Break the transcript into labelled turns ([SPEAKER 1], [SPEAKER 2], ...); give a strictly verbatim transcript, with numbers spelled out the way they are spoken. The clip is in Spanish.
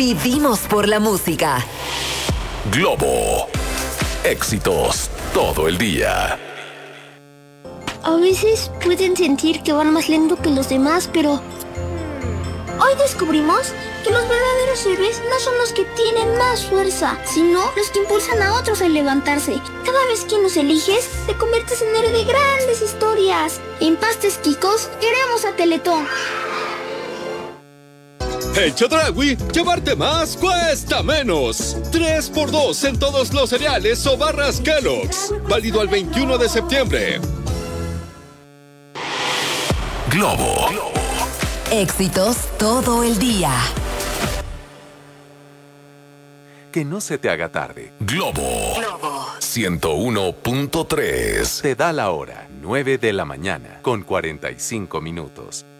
[SPEAKER 1] Vivimos por la música.
[SPEAKER 2] Globo. Éxitos todo el día.
[SPEAKER 3] A veces pueden sentir que van más lento que los demás, pero hoy descubrimos que los verdaderos héroes no son los que tienen más fuerza, sino los que impulsan a otros a levantarse. Cada vez que nos eliges, te conviertes en héroe de grandes historias. En Pastes Quicos, queremos a Teletón.
[SPEAKER 4] En Chedraui, llevarte más cuesta menos. tres por dos en todos los cereales o barras Kellogg's. Válido al veintiuno de septiembre.
[SPEAKER 2] Globo.
[SPEAKER 1] Éxitos todo el día.
[SPEAKER 2] Que no se te haga tarde. Globo. Globo. ciento uno punto tres. Te da la hora, nueve de la mañana, con cuarenta y cinco minutos.